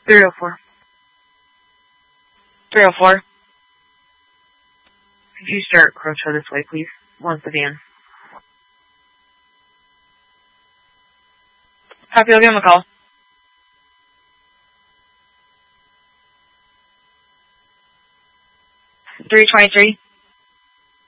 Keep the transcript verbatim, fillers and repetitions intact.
three oh four. three oh four. Could you start Crocho this way, please? One sedan. Copy, I'll give him a call. three twenty-three.